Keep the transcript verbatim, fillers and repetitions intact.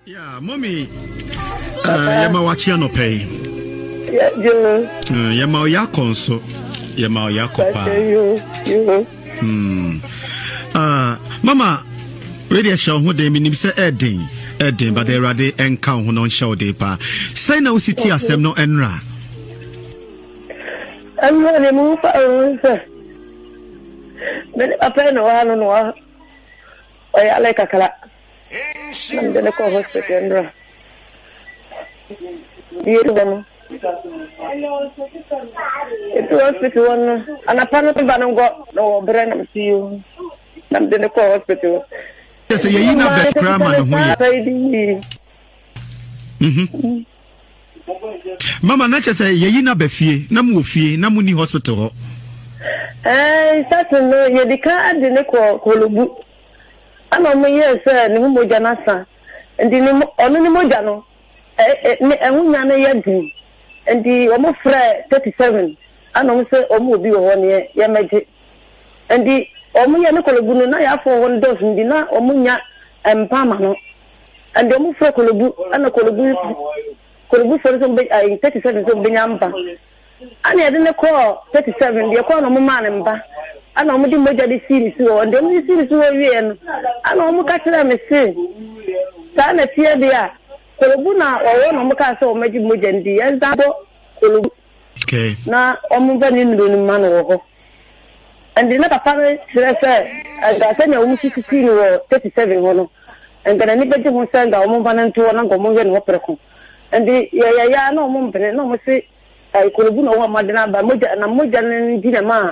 Yeah, mommy. Uh, yama wachi ano pay. Yeah, you. Uh, yama oya konso. Yama oya kopa. You, you. Hmm. Uh, mama, ready show who de minim se edin. Edin, but they rade enka who non show de pa. Say na usiti asem no enra. I'm gonna move on. But I pay no one on one. I like a color. I'm gonna call hospital. You know, it's hospital one, and a panel ban got no brand see you. I'm gonna call hospital. Yes, you know the grammar. Mhm. Mama, na say ye na be fie, na mu fie, na mu ni hospital. Eh, that's no, ye di ka ade ne ko kolubu. Ana mo yes, ni mo moja na sa. Ndi ni onu ni moja no. Eh eh ehunya na ye di. Ndi o mo frɛ thirty-seven. Ana mo se o mo obi wo ne ye meje. Ndi o mo ye ne kolubu no na ya fo won dos ndi na o mo nya empama no. Ndi o mo frɛ kolubu, ana kolubu kolubu for some be ai thirty-seven so be nyamba. Ana ye de ne ko thirty-seven, de ko no mo ma ne mba. Ana omo di moja di series wo de mo di series wo wie no ana omo ka kira me se ta na tie dia kolubu na owo no mo ka se o maji moja ndi enza bo kolubu okay na omo ba ni nuru ni ma no wo andi na papa ne kira se aga se na omo sixteen wo thirty-seven wo no engana ni beji ho se nga omo ba na nto na ngomo we no preko andi ya ya ya na omo mpene na omo se ai kolubu na wo ma de na ba moja na moja ni ndi na ma